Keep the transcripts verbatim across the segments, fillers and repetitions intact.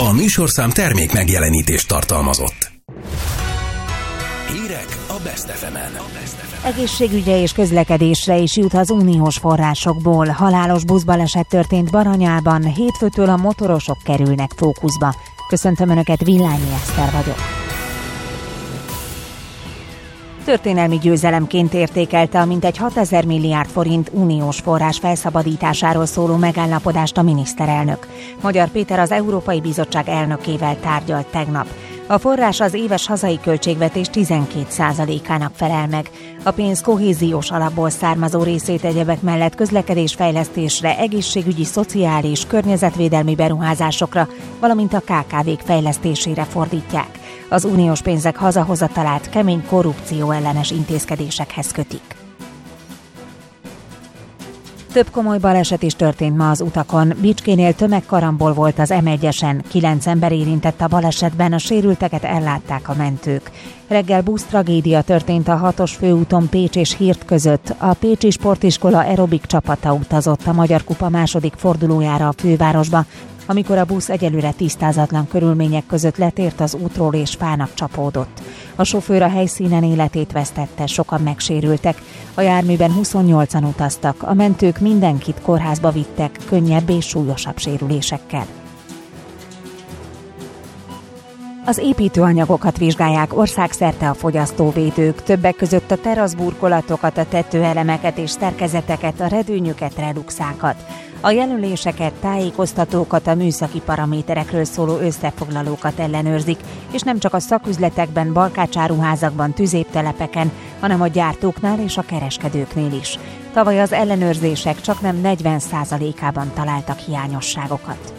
A műsorszám termék megjelenítést tartalmazott. Hírek a Best ef emen. Egészségügyre és közlekedésre is jut az uniós forrásokból. Halálos buszbaleset történt Baranyában, hétfőtől a motorosok kerülnek fókuszba. Köszöntöm Önöket, Villányi Eszter vagyok. Történelmi győzelemként értékelte a mintegy hatezer milliárd forint uniós forrás felszabadításáról szóló megállapodást a miniszterelnök. Magyar Péter az Európai Bizottság elnökével tárgyalt tegnap. A forrás az éves hazai költségvetés tizenkét százalékának felel meg. A pénz kohéziós alapból származó részét egyebek mellett közlekedésfejlesztésre, egészségügyi, szociális, környezetvédelmi beruházásokra, valamint a ká ká vék fejlesztésére fordítják. Az uniós pénzek hazahozatalát kemény korrupció ellenes intézkedésekhez kötik. Több komoly baleset is történt ma az utakon. Bicskénél tömegkarambol volt az em egyesen, kilenc ember érintett a balesetben, a sérülteket ellátták a mentők. Reggel busztragédia történt a hatos főúton Pécs és Hirt között. A Pécsi Sportiskola aerobik csapata utazott a Magyar Kupa második fordulójára a fővárosba, amikor a busz egyelőre tisztázatlan körülmények között letért az útról és fának csapódott. A sofőr a helyszínen életét vesztette, sokan megsérültek. A járműben huszonnyolcan utaztak, a mentők mindenkit kórházba vittek, könnyebb és súlyosabb sérülésekkel. Az építőanyagokat vizsgálják országszerte a fogyasztóvédők, többek között a teraszburkolatokat, a tetőelemeket és szerkezeteket, a redőnyöket, reluxákat. A jelöléseket, tájékoztatókat, a műszaki paraméterekről szóló összefoglalókat ellenőrzik, és nem csak a szaküzletekben, balkácsáruházakban, tüzértelepeken, hanem a gyártóknál és a kereskedőknél is. Tavaly az ellenőrzések csaknem negyven százalékában találtak hiányosságokat.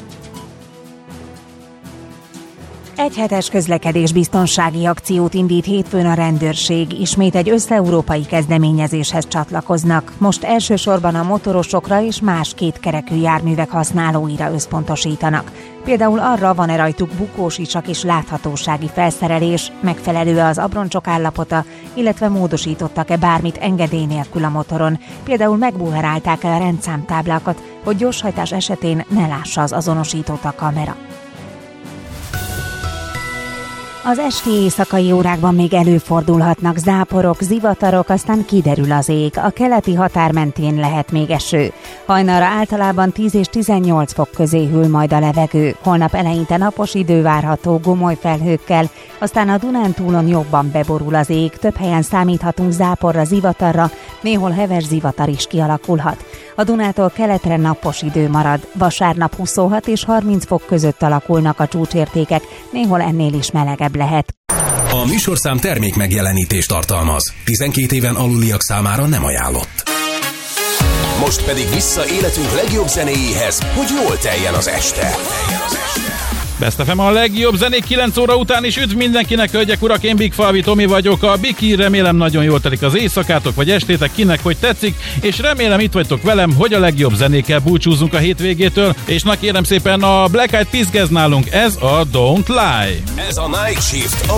Egyhetes közlekedésbiztonsági akciót indít hétfőn a rendőrség, ismét egy összeurópai kezdeményezéshez csatlakoznak. Most elsősorban a motorosokra és más kétkerekű járművek használóira összpontosítanak. Például arra, van-e rajtuk bukósicsak és láthatósági felszerelés, megfelelő-e az abroncsok állapota, illetve módosítottak-e bármit engedély nélkül a motoron. Például megbuherálták-e a rendszámtáblákat, hogy gyorshajtás esetén ne lássa az azonosítót a kamera. Az esti éjszakai órákban még előfordulhatnak záporok, zivatarok, aztán kiderül az ég. A keleti határ mentén lehet még eső. Hajnalra általában tíz és tizennyolc fok közé hűl majd a levegő. Holnap eleinte napos idő várható gomoly felhőkkel, aztán a Dunántúlon jobban beborul az ég. Több helyen számíthatunk záporra, zivatarra, néhol heves zivatar is kialakulhat. A Dunától keletre napos idő marad. Vasárnap huszonhat és harminc fok között alakulnak a csúcsértékek, néhol ennél is melegebb lehet. A műsorszám termék megjelenítést tartalmaz. tizenkét éven aluliak számára nem ajánlott. Most pedig vissza életünk legjobb zenéjéhez, hogy jól teljen az este. Best ef em a legjobb zenék kilenc óra után is üdv mindenkinek, hölgyek, urak, én Big Falvi Tomi vagyok, a Biki, remélem nagyon jól telik az éjszakátok vagy estétek, kinek hogy tetszik, és remélem itt vagytok velem, hogy a legjobb zenékkel búcsúzzunk a hétvégétől, és na kérem szépen a Black Eyed Peas nálunk, ez a Don't Lie. Ez a Night Shift.